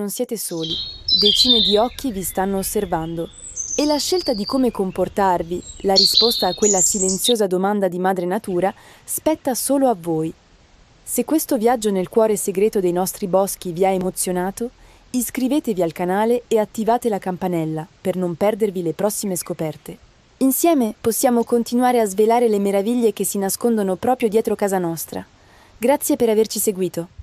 non siete soli. Decine di occhi vi stanno osservando. E la scelta di come comportarvi, la risposta a quella silenziosa domanda di madre natura, spetta solo a voi. Se questo viaggio nel cuore segreto dei nostri boschi vi ha emozionato, iscrivetevi al canale e attivate la campanella per non perdervi le prossime scoperte. Insieme possiamo continuare a svelare le meraviglie che si nascondono proprio dietro casa nostra. Grazie per averci seguito.